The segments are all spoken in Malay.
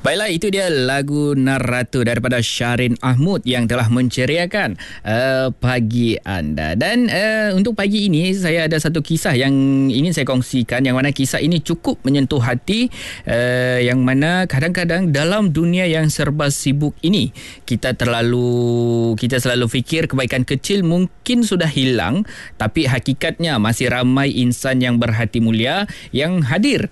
Baiklah, itu dia lagu Naratu daripada Syarin Ahmud yang telah menceriakan pagi anda. Dan untuk pagi ini saya ada satu kisah yang ingin saya kongsikan, yang mana kisah ini cukup menyentuh hati, yang mana kadang-kadang dalam dunia yang serba sibuk ini kita selalu fikir kebaikan kecil mungkin sudah hilang, tapi hakikatnya masih ramai insan yang berhati mulia yang hadir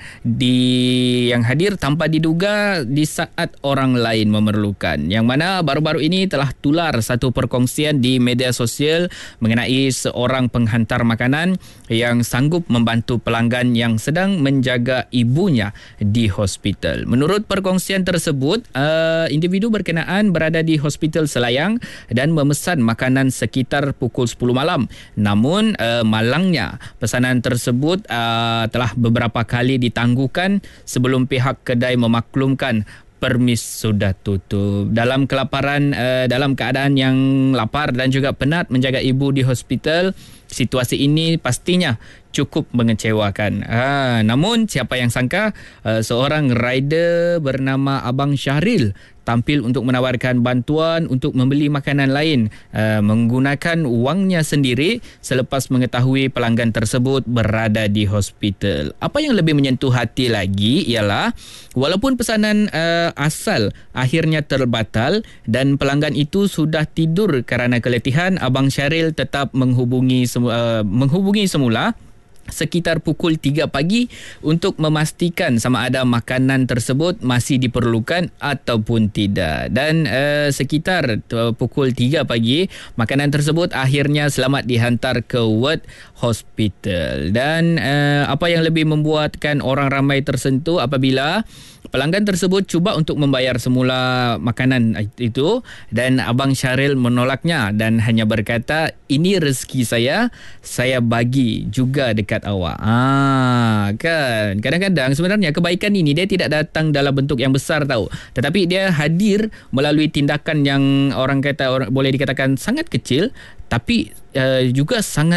tanpa diduga di saat orang lain memerlukan. Yang mana baru-baru ini telah tular satu perkongsian di media sosial mengenai seorang penghantar makanan yang sanggup membantu pelanggan yang sedang menjaga ibunya di hospital. Menurut perkongsian tersebut, individu berkenaan berada di hospital Selayang dan memesan makanan sekitar pukul 10 malam. Namun malangnya pesanan tersebut telah beberapa kali ditangguhkan sebelum pihak kedai memaklumkan permis sudah tutup. Dalam kelaparan, dalam keadaan yang lapar dan juga penat menjaga ibu di hospital, situasi ini pastinya cukup mengecewakan. Namun siapa yang sangka seorang rider bernama Abang Syahril tampil untuk menawarkan bantuan untuk membeli makanan lain menggunakan wangnya sendiri selepas mengetahui pelanggan tersebut berada di hospital. Apa yang lebih menyentuh hati lagi ialah walaupun pesanan asal akhirnya terbatal dan pelanggan itu sudah tidur kerana keletihan, Abang Syahril tetap menghubungi semula sekitar pukul 3 pagi untuk memastikan sama ada makanan tersebut masih diperlukan ataupun tidak. Dan sekitar pukul 3 pagi, makanan tersebut akhirnya selamat dihantar ke ward hospital. Dan apa yang lebih membuatkan orang ramai tersentuh apabila pelanggan tersebut cuba untuk membayar semula makanan itu dan Abang Syahril menolaknya dan hanya berkata, ini rezeki saya bagi juga dekat awak. Kan kadang-kadang sebenarnya kebaikan ini dia tidak datang dalam bentuk yang besar tahu, tetapi dia hadir melalui tindakan yang orang boleh dikatakan sangat kecil, tapi juga sangat